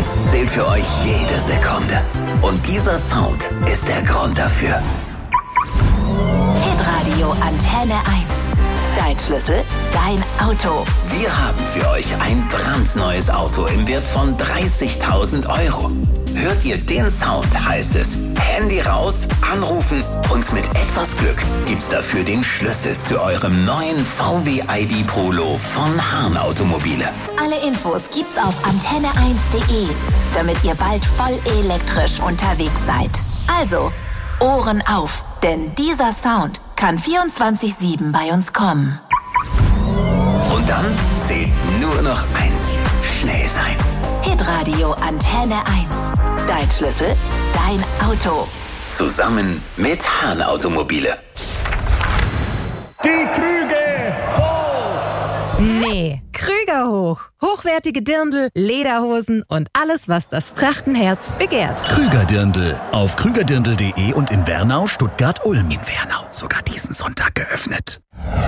1 zählt für euch jede Sekunde. Und dieser Sound ist der Grund dafür. Hitradio Antenne 1. Dein Schlüssel, dein Auto. Wir haben für euch ein brandneues Auto im Wert von 30.000 Euro. Hört ihr den Sound, heißt es Handy raus, anrufen und mit etwas Glück gibt's dafür den Schlüssel zu eurem neuen VW ID Polo von Hahn Automobile. Alle Infos gibt's auf antenne1.de, damit ihr bald voll elektrisch unterwegs seid. Also, Ohren auf, denn dieser Sound kann 24/7 bei uns kommen. Und dann zählt nur noch eins: schnell sein. Hitradio Antenne 1. Dein Schlüssel, dein Auto. Zusammen mit Hahn Automobile. Die Krüge hoch! Nee, Krüger hoch. Hochwertige Dirndl, Lederhosen und alles, was das Trachtenherz begehrt. Krüger-Dirndl auf krügerdirndl.de und in Wernau, Stuttgart, Ulm. In Wernau sogar diesen Sonntag geöffnet.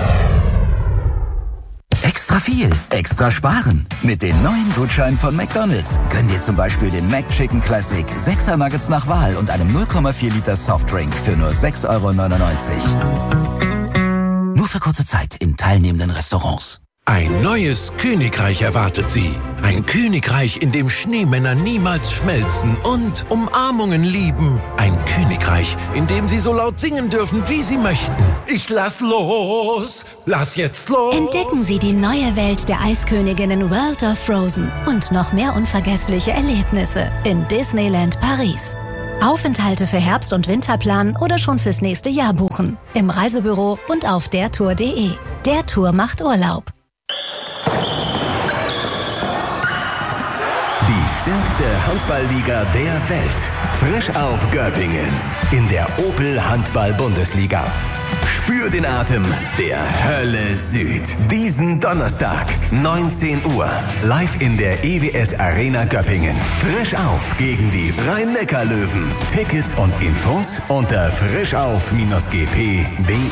Extra viel, extra sparen. Mit den neuen Gutscheinen von McDonald's. Gönn dir zum Beispiel den McChicken Classic, 6er Nuggets nach Wahl und einem 0,4 Liter Softdrink für nur 6,99 €. Nur für kurze Zeit in teilnehmenden Restaurants. Ein neues Königreich erwartet Sie. Ein Königreich, in dem Schneemänner niemals schmelzen und Umarmungen lieben. Ein Königreich, in dem Sie so laut singen dürfen, wie Sie möchten. Ich lass los! Lass jetzt los! Entdecken Sie die neue Welt der Eisköniginnen World of Frozen und noch mehr unvergessliche Erlebnisse in Disneyland Paris. Aufenthalte für Herbst- und Winterplan oder schon fürs nächste Jahr buchen. Im Reisebüro und auf dertour.de. Der Tour macht Urlaub. Die stärkste Handballliga der Welt. Frisch auf Göppingen. In der Opel Handball-Bundesliga. Spür den Atem der Hölle Süd. Diesen Donnerstag, 19 Uhr. Live in der EWS Arena Göppingen. Frisch auf gegen die Rhein-Neckar-Löwen. Tickets und Infos unter frischauf-gp.de.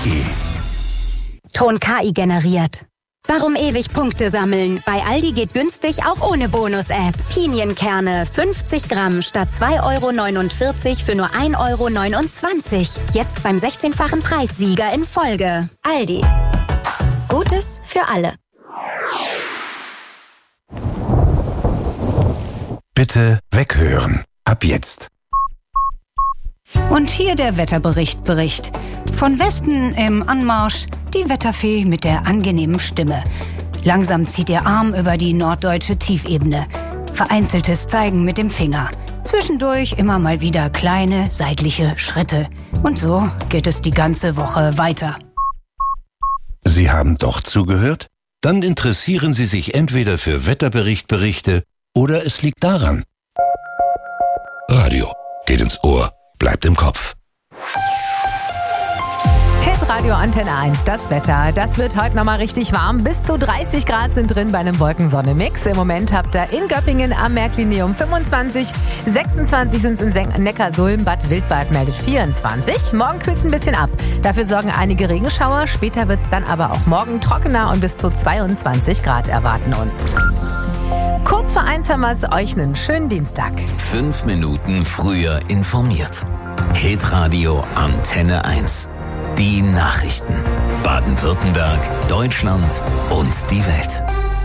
Ton KI generiert. Warum ewig Punkte sammeln? Bei Aldi geht günstig auch ohne Bonus-App. Pinienkerne 50 Gramm statt 2,49 € für nur 1,29 €. Jetzt beim 16-fachen Preissieger in Folge. Aldi. Gutes für alle. Bitte weghören. Ab jetzt. Und hier der Wetterbericht. Von Westen im Anmarsch die Wetterfee mit der angenehmen Stimme. Langsam zieht ihr Arm über die norddeutsche Tiefebene. Vereinzeltes Zeigen mit dem Finger. Zwischendurch immer mal wieder kleine seitliche Schritte. Und so geht es die ganze Woche weiter. Sie haben doch zugehört? Dann interessieren Sie sich entweder für Wetterberichte oder es liegt daran. Radio geht ins Ohr, bleibt im Kopf. Hitradio Antenne 1, das Wetter. Das wird heute nochmal richtig warm. Bis zu 30 Grad sind drin bei einem Wolkensonne-Mix. Im Moment habt ihr in Göppingen am Märklinium 25, 26 sind es in Neckarsulm, Bad Wildbad meldet 24. Morgen kühlt es ein bisschen ab. Dafür sorgen einige Regenschauer. Später wird es dann aber auch morgen trockener und bis zu 22 Grad erwarten uns. Kurz vor 1 haben wir es euch einen schönen Dienstag. 5 Minuten früher informiert. Hitradio Antenne 1. Die Nachrichten. Baden-Württemberg, Deutschland und die Welt.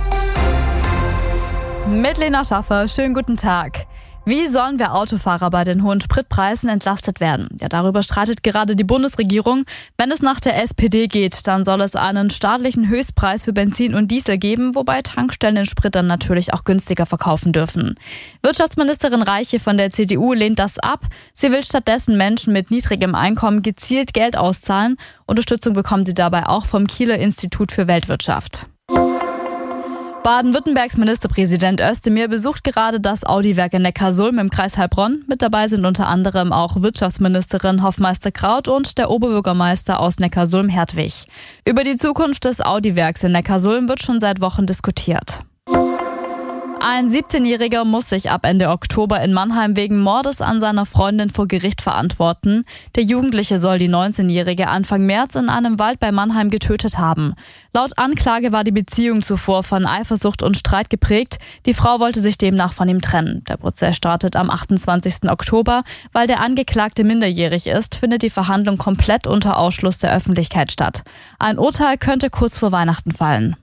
Mit Lena Schaffer, schönen guten Tag. Wie sollen wir Autofahrer bei den hohen Spritpreisen entlastet werden? Ja, darüber streitet gerade die Bundesregierung. Wenn es nach der SPD geht, dann soll es einen staatlichen Höchstpreis für Benzin und Diesel geben, wobei Tankstellen den Sprit dann natürlich auch günstiger verkaufen dürfen. Wirtschaftsministerin Reiche von der CDU lehnt das ab. Sie will stattdessen Menschen mit niedrigem Einkommen gezielt Geld auszahlen. Unterstützung bekommen sie dabei auch vom Kieler Institut für Weltwirtschaft. Baden-Württembergs Ministerpräsident Özdemir besucht gerade das Audi-Werk in Neckarsulm im Kreis Heilbronn. Mit dabei sind unter anderem auch Wirtschaftsministerin Hoffmeister Kraut und der Oberbürgermeister aus Neckarsulm Hertwig. Über die Zukunft des Audi-Werks in Neckarsulm wird schon seit Wochen diskutiert. Ein 17-Jähriger muss sich ab Ende Oktober in Mannheim wegen Mordes an seiner Freundin vor Gericht verantworten. Der Jugendliche soll die 19-Jährige Anfang März in einem Wald bei Mannheim getötet haben. Laut Anklage war die Beziehung zuvor von Eifersucht und Streit geprägt. Die Frau wollte sich demnach von ihm trennen. Der Prozess startet am 28. Oktober. Weil der Angeklagte minderjährig ist, findet die Verhandlung komplett unter Ausschluss der Öffentlichkeit statt. Ein Urteil könnte kurz vor Weihnachten fallen.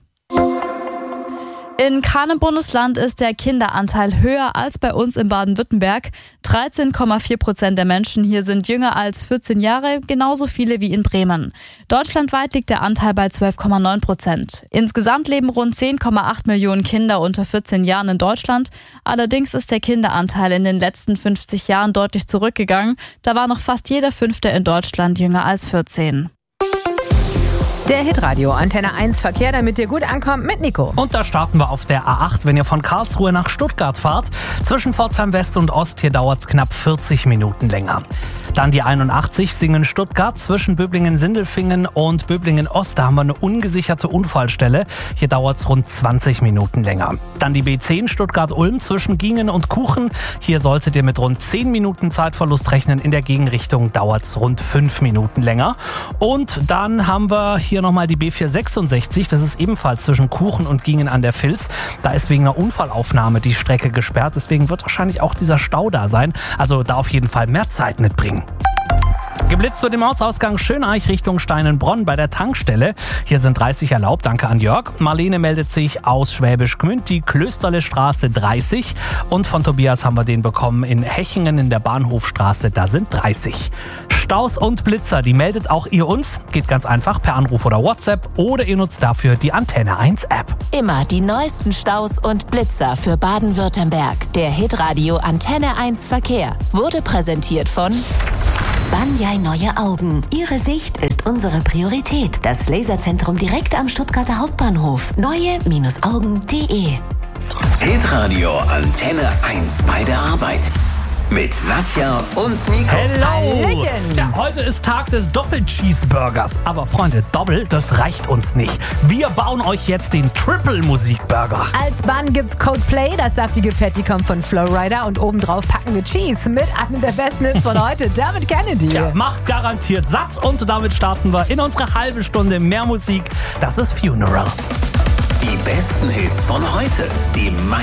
In keinem Bundesland ist der Kinderanteil höher als bei uns in Baden-Württemberg. 13,4% der Menschen hier sind jünger als 14 Jahre, genauso viele wie in Bremen. Deutschlandweit liegt der Anteil bei 12,9%. Insgesamt leben rund 10,8 Millionen Kinder unter 14 Jahren in Deutschland. Allerdings ist der Kinderanteil in den letzten 50 Jahren deutlich zurückgegangen. Da war noch fast jeder Fünfte in Deutschland jünger als 14. Der Hitradio Antenne 1 Verkehr, damit ihr gut ankommt mit Nico. Und da starten wir auf der A8, wenn ihr von Karlsruhe nach Stuttgart fahrt. Zwischen Pforzheim West und Ost, hier dauert es knapp 40 Minuten länger. Dann die 81 Singen-Stuttgart zwischen Böblingen-Sindelfingen und Böblingen-Ost. Da haben wir eine ungesicherte Unfallstelle. Hier dauert es rund 20 Minuten länger. Dann die B10 Stuttgart-Ulm zwischen Gingen und Kuchen. Hier solltet ihr mit rund 10 Minuten Zeitverlust rechnen. In der Gegenrichtung dauert es rund 5 Minuten länger. Und dann haben wir hier nochmal die B466. Das ist ebenfalls zwischen Kuchen und Gingen an der Vils. Da ist wegen einer Unfallaufnahme die Strecke gesperrt. Deswegen wird wahrscheinlich auch dieser Stau da sein. Also da auf jeden Fall mehr Zeit mitbringen. Geblitzt wird im Ortsausgang Schöneich Richtung Steinenbronn bei der Tankstelle. Hier sind 30 erlaubt, danke an Jörg. Marlene meldet sich aus Schwäbisch Gmünd, die Klösterlestraße 30. Und von Tobias haben wir den bekommen in Hechingen in der Bahnhofstraße, da sind 30. Staus und Blitzer, die meldet auch ihr uns. Geht ganz einfach per Anruf oder WhatsApp oder ihr nutzt dafür die Antenne 1 App. Immer die neuesten Staus und Blitzer für Baden-Württemberg. Der Hitradio Antenne 1 Verkehr wurde präsentiert von Banyai Neue Augen. Ihre Sicht ist unsere Priorität. Das Laserzentrum direkt am Stuttgarter Hauptbahnhof. Neue-Augen.de. Hitradio Antenne 1 bei der Arbeit. Mit Nadja und Nico. Hello! Tja, heute ist Tag des Doppel-Cheeseburgers. Aber Freunde, Doppel, das reicht uns nicht. Wir bauen euch jetzt den Triple-Musik-Burger. Als Bun gibt's Coldplay, das saftige Patty kommt von Flowrider und obendrauf packen wir Cheese mit einem der besten Hits von heute, Dermot Kennedy. Tja, macht garantiert satt und damit starten wir in unsere halbe Stunde mehr Musik. Das ist Funeral. Die besten Hits von heute. Die